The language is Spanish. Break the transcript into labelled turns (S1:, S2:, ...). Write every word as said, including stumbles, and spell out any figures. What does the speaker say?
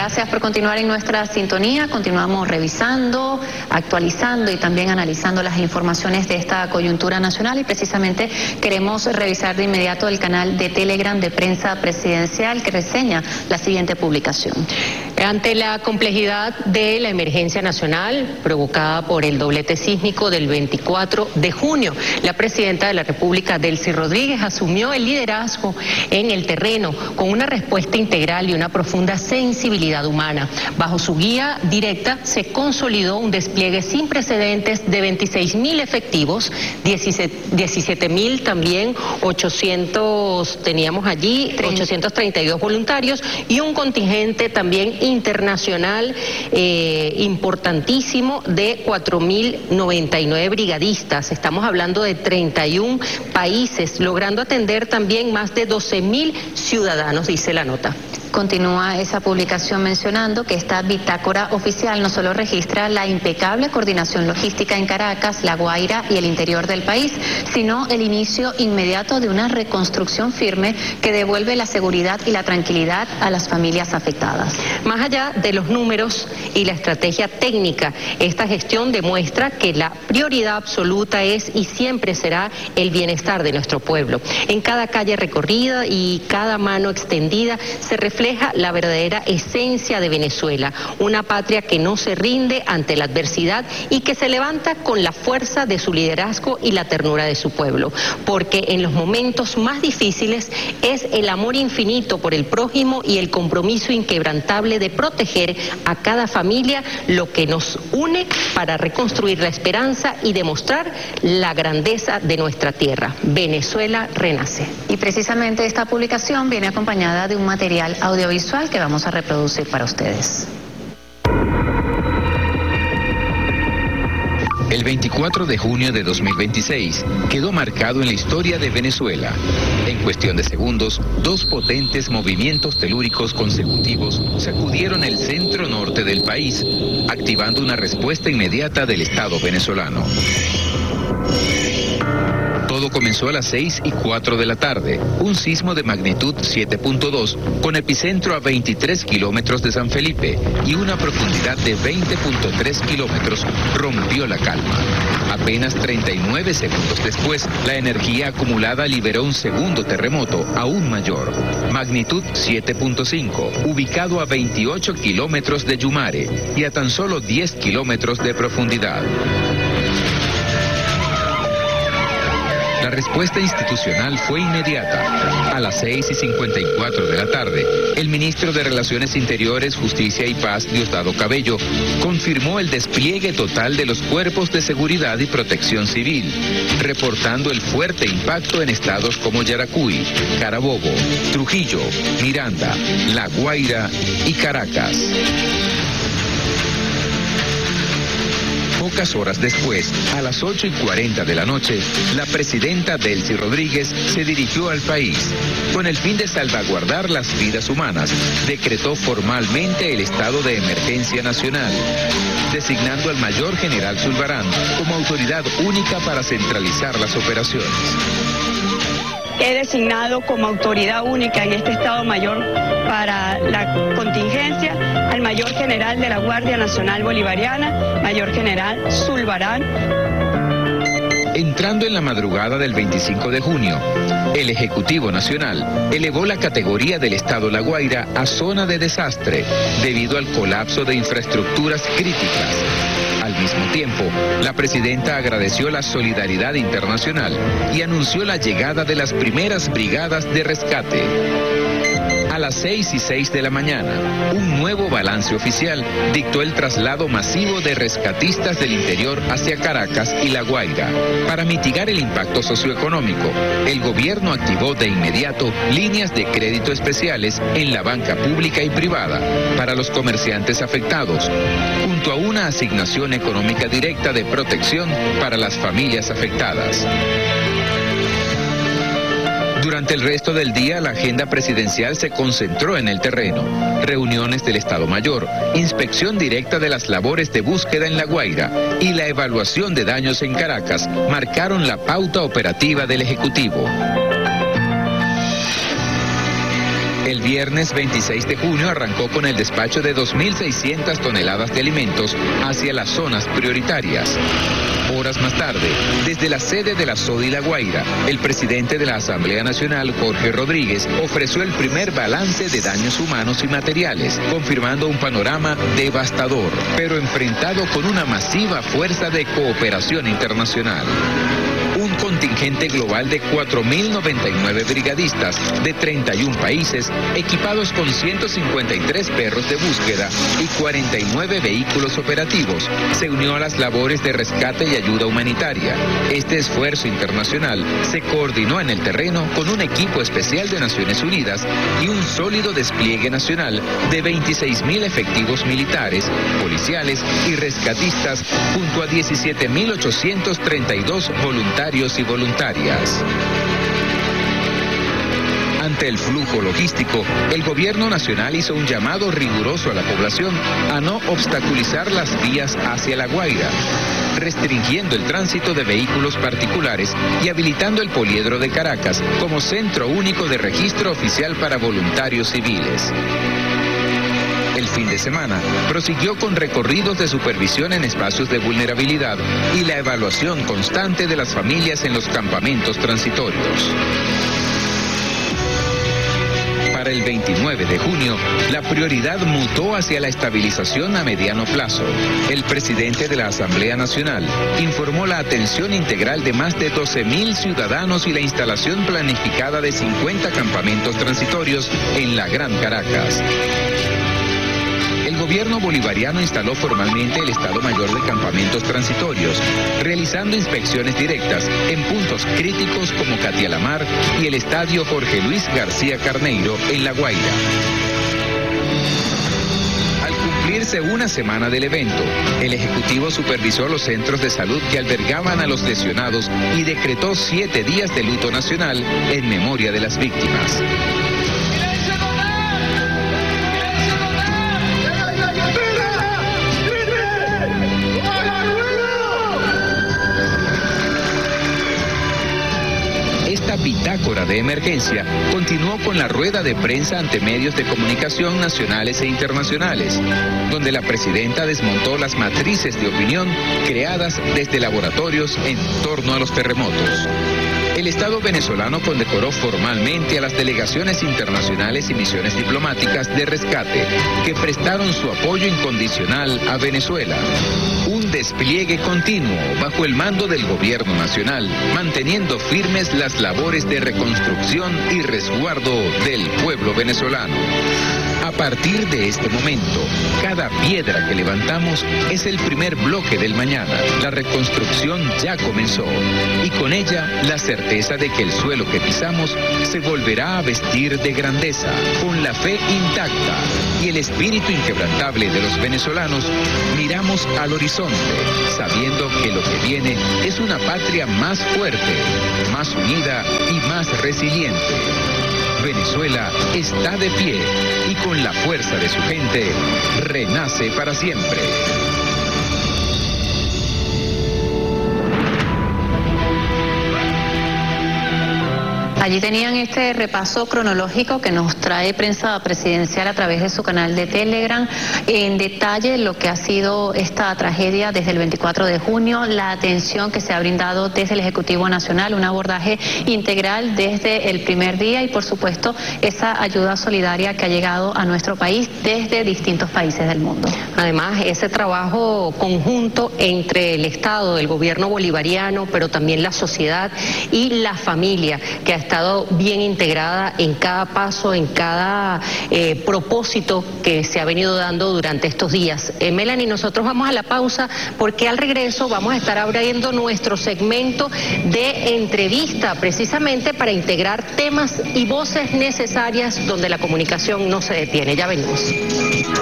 S1: Gracias por continuar en nuestra sintonía. Continuamos revisando, actualizando y también analizando las informaciones de esta coyuntura nacional, y precisamente queremos revisar de inmediato el canal de Telegram de Prensa Presidencial, que reseña la siguiente publicación.
S2: Ante la complejidad de la emergencia nacional provocada por el doblete sísmico del veinticuatro de junio, la presidenta de la República, Delcy Rodríguez, asumió el liderazgo en el terreno con una respuesta integral y una profunda sensibilidad humana. Bajo su guía directa se consolidó un despliegue sin precedentes de veintiséis mil efectivos, diecisiete mil también, ochocientos teníamos allí, ochocientos treinta y dos voluntarios y un contingente también internacional eh, importantísimo de cuatro mil noventa y nueve brigadistas. Estamos hablando de treinta y un países, logrando atender también más de doce mil ciudadanos, dice la nota.
S1: Continúa esa publicación mencionando que esta bitácora oficial no solo registra la impecable coordinación logística en Caracas, La Guaira y el interior del país, sino el inicio inmediato de una reconstrucción firme que devuelve la seguridad y la tranquilidad a las familias afectadas.
S2: Más allá de los números y la estrategia técnica, esta gestión demuestra que la prioridad absoluta es y siempre será el bienestar de nuestro pueblo. En cada calle recorrida y cada mano extendida se refleja la verdadera esencia de Venezuela, una patria que no se rinde ante la adversidad y que se levanta con la fuerza de su liderazgo y la ternura de su pueblo, porque en los momentos más difíciles es el amor infinito por el prójimo y el compromiso inquebrantable de proteger a cada familia lo que nos une para reconstruir la esperanza y demostrar la grandeza de nuestra tierra. Venezuela renace.
S1: Y precisamente esta publicación viene acompañada de un material audiovisual que vamos a reproducir para ustedes.
S3: El veinticuatro de junio de dos mil veintiséis quedó marcado en la historia de Venezuela. En cuestión de segundos, dos potentes movimientos telúricos consecutivos sacudieron el centro norte del país, activando una respuesta inmediata del Estado venezolano. Todo comenzó a las seis y cuatro de la tarde. Un sismo de magnitud siete punto dos, con epicentro a veintitrés kilómetros de San Felipe y una profundidad de veinte punto tres kilómetros, rompió la calma. Apenas treinta y nueve segundos después, la energía acumulada liberó un segundo terremoto aún mayor. Magnitud siete punto cinco, ubicado a veintiocho kilómetros de Yumare y a tan solo diez kilómetros de profundidad. La respuesta institucional fue inmediata. A las seis y cincuenta y cuatro de la tarde, el ministro de Relaciones Interiores, Justicia y Paz, Diosdado Cabello, confirmó el despliegue total de los cuerpos de seguridad y protección civil, reportando el fuerte impacto en estados como Yaracuy, Carabobo, Trujillo, Miranda, La Guaira y Caracas. Pocas horas después, a las ocho y cuarenta de la noche, la presidenta Delcy Rodríguez se dirigió al país. Con el fin de salvaguardar las vidas humanas, decretó formalmente el estado de emergencia nacional, designando al mayor general Zulbarán como autoridad única para centralizar las operaciones.
S4: He designado como autoridad única en este Estado Mayor para la contingencia al Mayor General de la Guardia Nacional Bolivariana, Mayor General Zulbarán.
S3: Entrando en la madrugada del veinticinco de junio, el Ejecutivo Nacional elevó la categoría del Estado La Guaira a zona de desastre debido al colapso de infraestructuras críticas. Al mismo tiempo, la presidenta agradeció la solidaridad internacional y anunció la llegada de las primeras brigadas de rescate. A las seis y seis de la mañana, un nuevo balance oficial dictó el traslado masivo de rescatistas del interior hacia Caracas y La Guaira. Para mitigar el impacto socioeconómico, el gobierno activó de inmediato líneas de crédito especiales en la banca pública y privada para los comerciantes afectados, junto a una asignación económica directa de protección para las familias afectadas. Durante el resto del día, la agenda presidencial se concentró en el terreno. Reuniones del Estado Mayor, inspección directa de las labores de búsqueda en La Guaira y la evaluación de daños en Caracas marcaron la pauta operativa del Ejecutivo. El viernes veintiséis de junio arrancó con el despacho de dos mil seiscientas toneladas de alimentos hacia las zonas prioritarias. Horas más tarde, desde la sede de la SODI La Guaira, el presidente de la Asamblea Nacional, Jorge Rodríguez, ofreció el primer balance de daños humanos y materiales, confirmando un panorama devastador, pero enfrentado con una masiva fuerza de cooperación internacional. Un contingente global de cuatro mil noventa y nueve brigadistas de treinta y un países, equipados con ciento cincuenta y tres perros de búsqueda y cuarenta y nueve vehículos operativos, se unió a las labores de rescate y ayuda humanitaria. Este esfuerzo internacional se coordinó en el terreno con un equipo especial de Naciones Unidas y un sólido despliegue nacional de veintiséis mil efectivos militares, policiales y rescatistas, junto a diecisiete mil ochocientos treinta y dos voluntarios y voluntarias. Ante el flujo logístico, el gobierno nacional hizo un llamado riguroso a la población a no obstaculizar las vías hacia La Guaira, restringiendo el tránsito de vehículos particulares y habilitando el poliedro de Caracas como centro único de registro oficial para voluntarios civiles. El fin de semana prosiguió con recorridos de supervisión en espacios de vulnerabilidad y la evaluación constante de las familias en los campamentos transitorios. Para el veintinueve de junio, la prioridad mutó hacia la estabilización a mediano plazo. El presidente de la Asamblea Nacional informó la atención integral de más de doce mil ciudadanos y la instalación planificada de cincuenta campamentos transitorios en la Gran Caracas. El gobierno bolivariano instaló formalmente el Estado Mayor de Campamentos Transitorios, realizando inspecciones directas en puntos críticos como Catialamar y el Estadio Jorge Luis García Carneiro en La Guaira. Al cumplirse una semana del evento, el Ejecutivo supervisó los centros de salud que albergaban a los lesionados y decretó siete días de luto nacional en memoria de las víctimas. Esta bitácora de emergencia continuó con la rueda de prensa ante medios de comunicación nacionales e internacionales, donde la presidenta desmontó las matrices de opinión creadas desde laboratorios en torno a los terremotos. El Estado venezolano condecoró formalmente a las delegaciones internacionales y misiones diplomáticas de rescate que prestaron su apoyo incondicional a Venezuela. Un despliegue continuo bajo el mando del gobierno nacional, manteniendo firmes las labores de reconstrucción y resguardo del pueblo venezolano. A partir de este momento, cada piedra que levantamos es el primer bloque del mañana. La reconstrucción ya comenzó y con ella la certeza de que el suelo que pisamos se volverá a vestir de grandeza, con la fe intacta y el espíritu inquebrantable de los venezolanos. Miramos al horizonte, sabiendo que lo que viene es una patria más fuerte, más unida y más resiliente. Venezuela está de pie y con la fuerza de su gente renace para siempre.
S1: Allí tenían este repaso cronológico que nos trae Prensa Presidencial a través de su canal de Telegram, en detalle lo que ha sido esta tragedia desde el veinticuatro de junio, la atención que se ha brindado desde el Ejecutivo Nacional, un abordaje integral desde el primer día y por supuesto esa ayuda solidaria que ha llegado a nuestro país desde distintos países del mundo.
S2: Además, ese trabajo conjunto entre el Estado, el gobierno bolivariano, pero también la sociedad y la familia, que ha estado bien integrada en cada paso, en cada eh, propósito que se ha venido dando durante estos días. Eh, Melanie, nosotros vamos a la pausa porque al regreso vamos a estar abriendo nuestro segmento de entrevista precisamente para integrar temas y voces necesarias donde la comunicación no se detiene. Ya venimos.